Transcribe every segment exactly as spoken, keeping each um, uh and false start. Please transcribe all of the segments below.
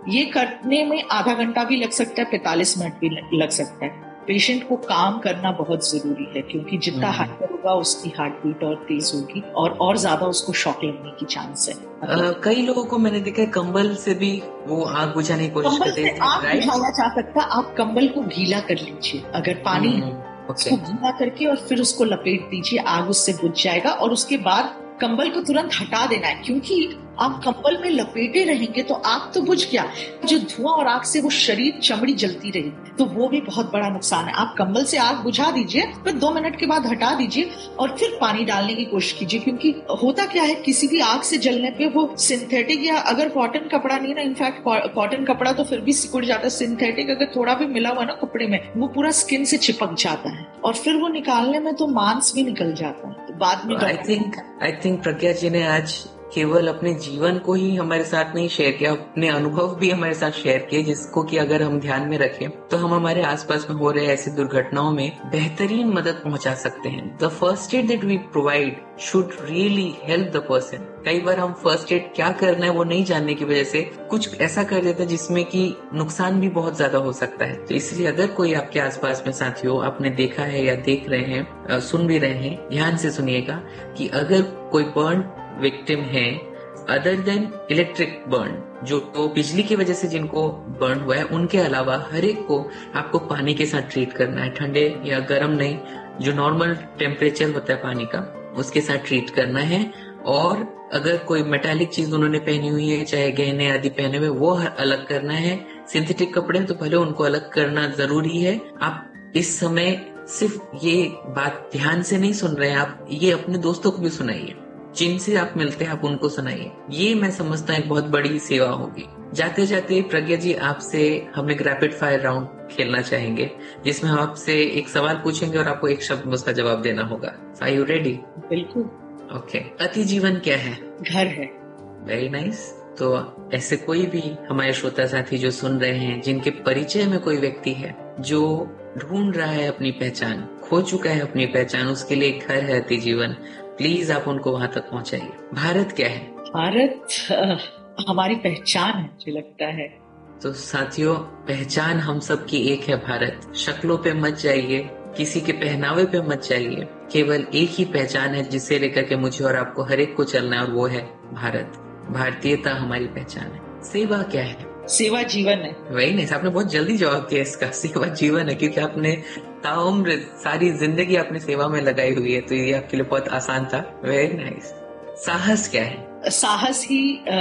ये करने में आधा घंटा भी लग सकता है, पैंतालीस मिनट भी लग सकता है। पेशेंट को काम करना बहुत जरूरी है, क्योंकि जितना हाइपर होगा उसकी हार्ट बीट और तेज होगी और और ज्यादा उसको शॉक लगने की चांस है। मतलब कई लोगों को मैंने देखा है कंबल से भी वो आग बुझाने की कोशिश करते हैं। आग बुझाना चाह सकता, आप कंबल को गीला कर लीजिए, अगर पानी है उसको गीला करके और फिर उसको लपेट दीजिए, आग उससे बुझ जाएगा। और उसके बाद कंबल को तुरंत हटा देना है, क्योंकि आप कंबल में लपेटे रहेंगे तो आग तो बुझ गया, जो धुआं और आग से वो शरीर चमड़ी जलती रही, तो वो भी बहुत बड़ा नुकसान है। आप कंबल से आग बुझा दीजिए, फिर दो मिनट के बाद हटा दीजिए और फिर पानी डालने की कोशिश कीजिए, क्योंकि होता क्या है, किसी भी आग से जलने पे वो सिंथेटिक या अगर कॉटन कपड़ा नहीं ना, इनफैक्ट कॉटन कपड़ा तो फिर भी सिकुड़ जाता है, सिंथेटिक अगर थोड़ा भी मिला हुआ ना कपड़े में, वो पूरा स्किन से चिपक जाता है और फिर वो निकालने में तो मांस भी निकल जाता है, तो बाद में आई थिंक आई थिंक प्रज्ञा जी ने आज केवल अपने जीवन को ही हमारे साथ नहीं शेयर किया, अपने अनुभव भी हमारे साथ शेयर किए, जिसको कि अगर हम ध्यान में रखें तो हम हमारे आसपास में हो रहे ऐसी दुर्घटनाओं में बेहतरीन मदद पहुंचा सकते हैं। The first aid that we provide should really help the person. कई बार हम फर्स्ट एड क्या करना है वो नहीं जानने की वजह से कुछ ऐसा कर देते हैं जिसमें कि नुकसान भी बहुत ज्यादा हो सकता है। तो इसलिए अगर कोई आपके आसपास में साथी हो, आपने देखा है या देख रहे हैं, सुन भी रहे हैं, ध्यान से सुनिएगा कि अगर कोई बर्न विक्टिम है अदर देन इलेक्ट्रिक बर्न, जो तो बिजली की वजह से जिनको बर्न हुआ है, उनके अलावा हर एक को आपको पानी के साथ ट्रीट करना है। ठंडे या गर्म नहीं, जो नॉर्मल टेम्परेचर होता है पानी का उसके साथ ट्रीट करना है। और अगर कोई मेटालिक चीज उन्होंने पहनी हुई है, चाहे गहने आदि पहने हुए, वो अलग करना है। सिंथेटिक कपड़े तो पहले उनको अलग करना जरूरी है। आप इस समय सिर्फ ये बात ध्यान से नहीं सुन रहे हैं, आप ये अपने दोस्तों को भी सुनाइए, जिनसे आप मिलते हैं आप उनको सुनाइए। ये मैं समझता हूँ एक बहुत बड़ी सेवा होगी। जाते जाते प्रज्ञा जी, आपसे हम एक रैपिड फायर राउंड खेलना चाहेंगे, जिसमें हम आपसे एक सवाल पूछेंगे और आपको एक शब्द में उसका जवाब देना होगा। Are you ready? बिल्कुल। ओके। अति जीवन क्या है? घर है। Very nice. तो ऐसे कोई भी हमारे श्रोता साथी जो सुन रहे हैं, जिनके परिचय में कोई व्यक्ति है जो ढूंढ रहा है अपनी पहचान, खो चुका है अपनी पहचान, उसके लिए घर है अति जीवन, प्लीज आप उनको वहां तक पहुंचाइए। भारत क्या है? भारत आ, हमारी पहचान है, मुझे लगता है। तो साथियों, पहचान हम सब की एक है, भारत। शक्लों पे मत जाइए, किसी के पहनावे पे मत जाइए, केवल एक ही पहचान है जिसे लेकर के मुझे और आपको हर एक को चलना है, और वो है भारत। भारतीयता हमारी पहचान है। सेवा क्या है? सेवा जीवन है। वही नहीं, आपने बहुत जल्दी जवाब दिया इसका। सेवा जीवन है, क्योंकि आपने ताउम्र सारी जिंदगी अपनी सेवा में लगाई हुई है, तो ये आपके लिए बहुत आसान था। Very nice. साहस क्या है? साहस ही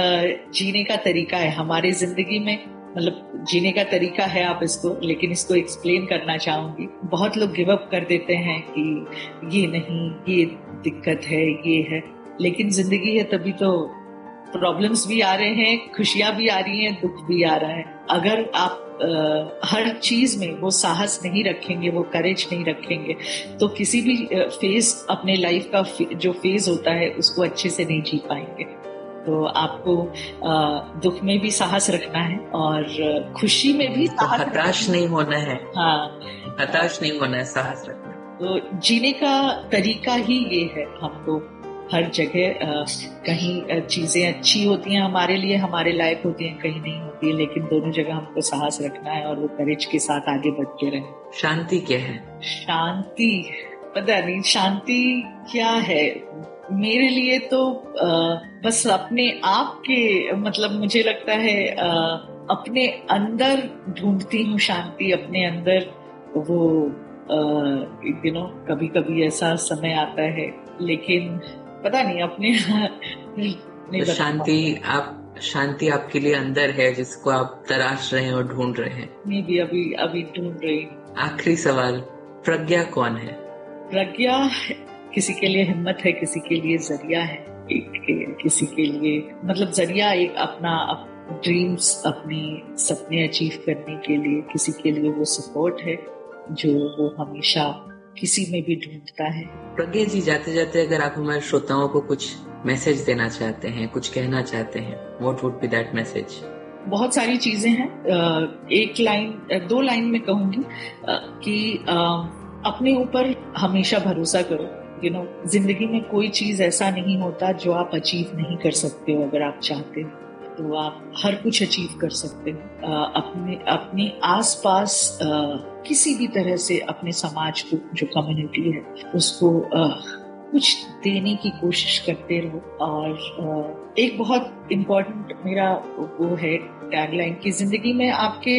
जीने का तरीका है हमारी जिंदगी में, मतलब जीने का तरीका है आप इसको, लेकिन इसको एक्सप्लेन करना चाहूंगी। बहुत लोग गिव अप कर देते हैं कि ये नहीं, ये दिक्कत है, ये है, लेकिन जिंदगी है तभी तो प्रॉब्लम्स भी आ रहे हैं, खुशियां भी आ रही हैं, दुख भी आ रहा है। अगर आप आ, हर चीज में वो साहस नहीं रखेंगे, वो करेज नहीं रखेंगे, तो किसी भी फेज, अपने लाइफ का जो फेज होता है उसको अच्छे से नहीं जी पाएंगे। तो आपको आ, दुख में भी साहस रखना है और खुशी में भी तो साहस, हताश नहीं होना है। हाँ, हताश नहीं होना है, साहस रखना। तो जीने का तरीका ही ये है। हमको हर जगह कहीं चीजें अच्छी होती हैं हमारे लिए, हमारे लायक होती हैं, कहीं नहीं होती है, लेकिन दोनों जगह हमको साहस रखना है और वो करेज के साथ आगे बढ़ते रहें। शांति क्या है? शांति पता नहीं शांति क्या है मेरे लिए, तो आ, बस अपने आप के, मतलब मुझे लगता है आ, अपने अंदर ढूंढती हूँ शांति, अपने अंदर वो यू नो कभी कभी ऐसा समय आता है, लेकिन पता नहीं अपने नहीं तो शांति आप शांति आपके लिए अंदर है, जिसको आप तलाश रहे हैं और ढूंढ रहे हैं। मैं भी अभी अभी ढूंढ रही हूँ। आखिरी सवाल, प्रज्ञा कौन है? प्रज्ञा किसी के लिए हिम्मत है, किसी के लिए जरिया है, एक, किसी के लिए मतलब जरिया एक अपना अप, ड्रीम्स, अपने सपने अचीव करने के लिए, किसी के लिए वो सपोर्ट है जो वो हमेशा किसी में भी ढूंढता है। प्रज्ञा जी, जाते जाते अगर आप हमारे श्रोताओं को कुछ मैसेज देना चाहते हैं, कुछ कहना चाहते हैं, what would be that message? बहुत सारी चीजें हैं, एक लाइन, दो लाइन में कहूंगी कि अपने ऊपर हमेशा भरोसा करो। यू नो जिंदगी में कोई चीज ऐसा नहीं होता जो आप अचीव नहीं कर सकते हो अगर आप चाहते हो। तो आप हर कुछ अचीव कर सकते हो। अपने अपने आसपास किसी भी तरह से अपने समाज को, जो कम्युनिटी है, उसको आ, कुछ देने की कोशिश करते रहो। और एक बहुत इम्पोर्टेंट मेरा वो है टैगलाइन कि जिंदगी में आपके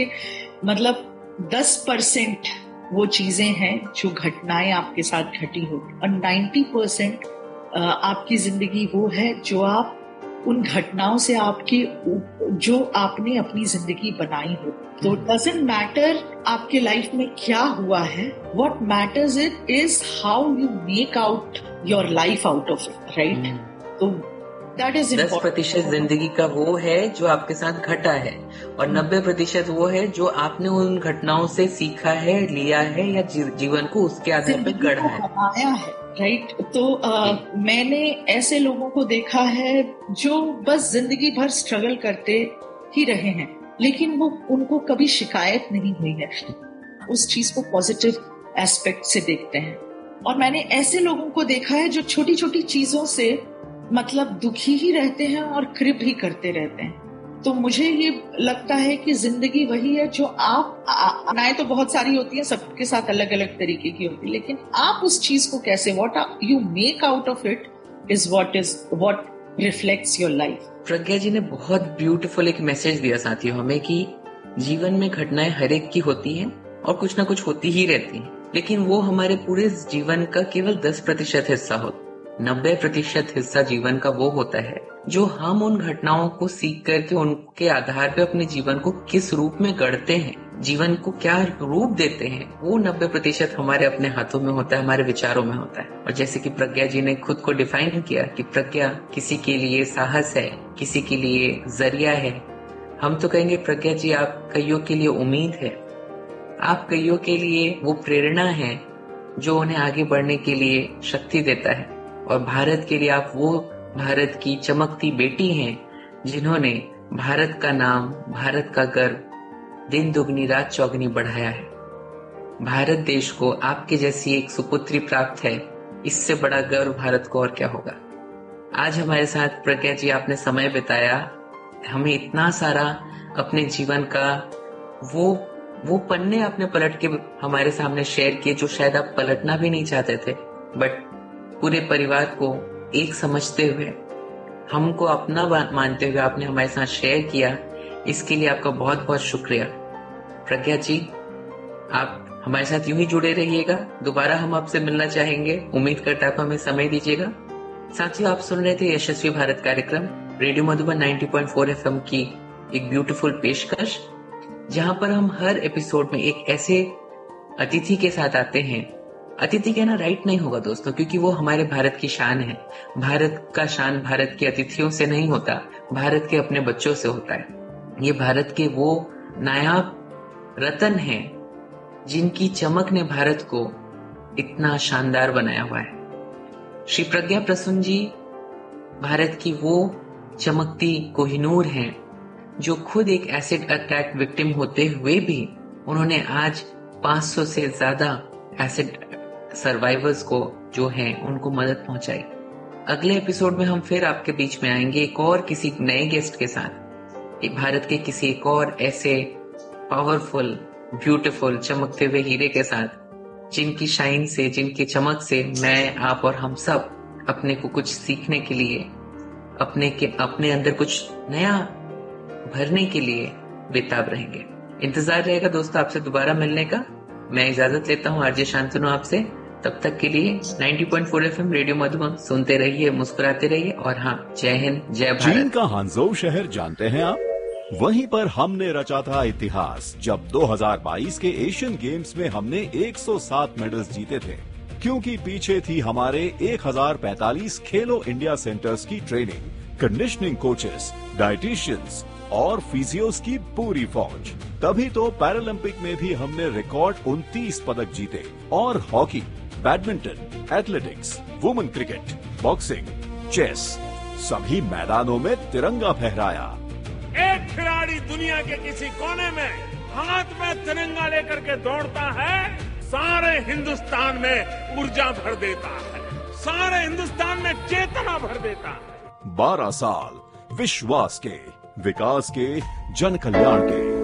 मतलब दस परसेंट वो चीजें हैं जो घटनाएं आपके साथ घटी हो, और नब्बे परसेंट आपकी जिंदगी वो है जो आप उन घटनाओं से आपके जो आपने अपनी जिंदगी बनाई हो। तो डजंट मैटर आपके लाइफ में क्या हुआ है, what matters it is how you make out your life out of it, right? तो दैट इज दस प्रतिशत जिंदगी का वो है जो आपके साथ घटा है, और नब्बे प्रतिशत वो है जो आपने उन घटनाओं से सीखा है, लिया है, या जीवन को उसके आधार पर गढ़ा है, बनाया है, राइट? तो आ, मैंने ऐसे लोगों को देखा है जो बस जिंदगी भर स्ट्रगल करते ही रहे हैं, लेकिन वो उनको कभी शिकायत नहीं हुई है, उस चीज को पॉजिटिव एस्पेक्ट से देखते हैं। और मैंने ऐसे लोगों को देखा है जो छोटी छोटी चीजों से मतलब दुखी ही रहते हैं और क्रिप ही करते रहते हैं। तो मुझे ये लगता है कि जिंदगी वही है जो आप, आनाएं तो बहुत सारी होती है, सबके साथ अलग अलग तरीके की होती है, लेकिन आप उस चीज को कैसे, what you make out of it is what is what reflects your life. प्रज्ञा जी ने बहुत ब्यूटीफुल एक मैसेज दिया साथियों हमें कि जीवन में घटनाएं हर एक की होती हैं और कुछ ना कुछ होती ही रहती हैं, लेकिन वो हमारे पूरे जीवन का केवल दस प्रतिशत हिस्सा होता है। नब्बे प्रतिशत हिस्सा जीवन का वो होता है जो हम उन घटनाओं को सीख करके उनके आधार पे अपने जीवन को किस रूप में गढ़ते हैं, जीवन को क्या रूप देते हैं, वो नब्बे प्रतिशत हमारे अपने हाथों में होता है, हमारे विचारों में होता है। और जैसे कि प्रज्ञा जी ने खुद को डिफाइन किया कि प्रज्ञा किसी के लिए साहस है, किसी के लिए जरिया है, हम तो कहेंगे प्रज्ञा जी आप कईयों के लिए उम्मीद है, आप कईयों के लिए वो प्रेरणा है जो उन्हें आगे बढ़ने के लिए शक्ति देता है। और भारत के लिए आप वो भारत की चमकती बेटी हैं जिन्होंने भारत का नाम, भारत का गर्व दिन दुगनी रात चौगनी बढ़ाया है। भारत देश को आपके जैसी एक सुपुत्री प्राप्त है, इससे बड़ा गर्व भारत को और क्या होगा। आज हमारे साथ प्रज्ञा जी आपने समय बिताया, हमें इतना सारा अपने जीवन का वो वो पन्ने आपने पलट के हमारे सामने शेयर किए जो शायद आप पलटना भी नहीं चाहते थे, बट पूरे परिवार को एक समझते हुए, हमको अपना मानते हुए आपने हमारे साथ शेयर किया। इसके लिए आपका बहुत बहुत शुक्रिया। प्रज्ञा जी आप हमारे साथ यूं ही जुड़े रहिएगा, दोबारा हम आपसे मिलना चाहेंगे, उम्मीद करता है आप हमें समय दीजिएगा। साथियों आप सुन रहे थे यशस्वी भारत कार्यक्रम, रेडियो मधुबन नब्बे पॉइंट चार एफएम की एक ब्यूटीफुल पेशकश, जहां पर हम हर एपिसोड में एक ऐसे अतिथि के साथ आते हैं। अतिथि कहना राइट नहीं होगा दोस्तों, क्योंकि वो हमारे भारत की शान है। भारत का शान भारत के अतिथियों से नहीं होता, भारत के अपने बच्चों से होता है। ये भारत के वो नायाब रतन हैं जिनकी चमक ने भारत को इतना शानदार बनाया हुआ है। श्री प्रज्ञा प्रसून जी भारत की वो चमकती कोहिनूर हैं जो खुद एक एसिड अटैक विक्टिम होते हुए भी उन्होंने आज पाँच सौ से ज्यादा एसिड सर्वाइवर्स को जो हैं उनको मदद पहुंचाई। अगले एपिसोड में हम फिर आपके बीच में आएंगे एक और किसी नए गेस्ट के साथ, एक भारत के किसी एक और ऐसे पावरफुल, ब्यूटीफुल, चमकते हुए हीरे के साथ, जिनकी शाइन से, जिनकी चमक से मैं, आप और हम सब अपने को कुछ सीखने के लिए, अपने के अपने अंदर कुछ नया भरने के लिए बेताब रहेंगे। इंतजार रहेगा दोस्तों आपसे दोबारा मिलने का। मैं इजाजत लेता हूँ आरजे शांतनु आपसे। तब तक के लिए नब्बे पॉइंट चार एफएम रेडियो मधुबन सुनते रहिए, मुस्कुराते रहिए, और हाँ, जय हिंद, जय भारत। चीन का हांगझोउ शहर जानते हैं आप? वहीं पर हमने रचा था इतिहास जब दो हज़ार बाईस के एशियन गेम्स में हमने एक सौ सात मेडल्स जीते थे, क्योंकि पीछे थी हमारे एक हज़ार पैंतालीस खेलो इंडिया सेंटर्स की ट्रेनिंग, कंडीशनिंग कोचेस, डाइटिशियंस और फिजियोस की पूरी फौज। तभी तो पैरालंपिक में भी हमने रिकॉर्ड उनतीस पदक जीते और hockey, badminton, athletics, women cricket, boxing, chess, सभी मैदानों में तिरंगा फहराया। एक खिलाड़ी दुनिया के किसी कोने में हाथ में तिरंगा लेकर के दौड़ता है, सारे हिंदुस्तान में ऊर्जा भर देता है, सारे हिंदुस्तान में चेतना भर देता है। बारह साल विश्वास के, विकास के, जन कल्याण के।